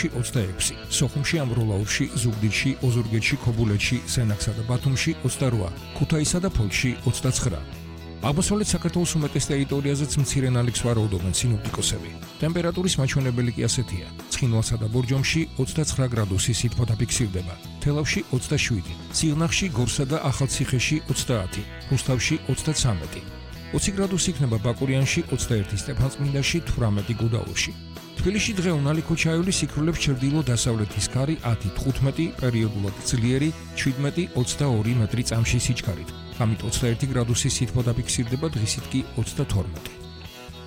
თელავში 26, სოხუმში, ამბროლაურში, ზუგდიდში, ოზურგეთში, ქობულეთში, სენაკსა და ბათუმში 28, ქუთაისსა და ფოთში 29. აღმოსავლეთ საქართველოს უმეტეს ტერიტორიაზეც მცირე ნალექს ვარაუდობენ სინოპტიკოსები. ტემპერატურის მაჩვენებელი კი ასეთია: ცხინვალსა და ბორჯომში 29 გრადუსი სითბო დაფიქსირდება, თელავში 27, სიღნაღში, გორსა და ახალციხეში 30, რუსთავში 33. 20 გრადუსი იქნება ბაკურიანში, 21 სტეფანწმინდაში, 18 გუდაურში. თბილისში დღე უნალიქო ჩაივლის იქრულებს ჩრდილო-დასავლეთის ქარი 10-15, პერიოდულად ძლიერი 17-22 მეტრი წამში სიჩქარით. ამით 21 გრადუსი სითბო დაფიქსირდება, დღისით კი 32.